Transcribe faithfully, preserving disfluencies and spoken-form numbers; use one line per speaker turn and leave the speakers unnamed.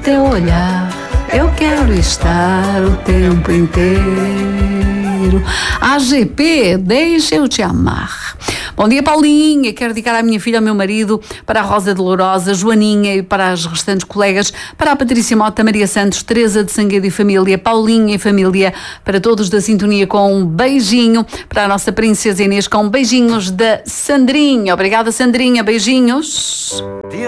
teu olhar eu quero estar o tempo inteiro. A G P, deixa eu te amar. Bom dia, Paulinha. Quero dedicar à minha filha, ao meu marido, para a Rosa Dolorosa, Joaninha e para as restantes colegas, para a Patrícia Mota, Maria Santos, Teresa de Sanguedo e família, Paulinha e família, para todos da sintonia com um beijinho, para a nossa princesa Inês com beijinhos da Sandrinha. Obrigada, Sandrinha. Beijinhos.